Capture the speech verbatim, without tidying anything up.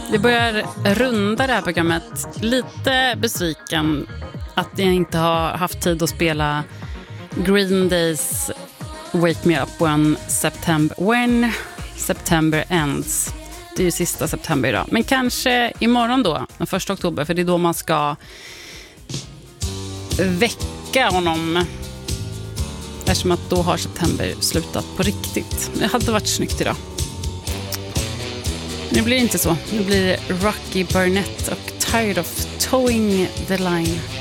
Vi börjar runda det här programmet. Lite besviken att jag inte har haft tid att spela Green Days Wake Me Up When September, when September Ends. Det är ju sista september idag. Men kanske imorgon då, den första oktober. För det är då man ska väcka honom. Eftersom att då har september slutat på riktigt. Det hade varit snyggt idag. Nu blir det inte så. Nu blir det Rocky Burnett och Tired of Towing the Line.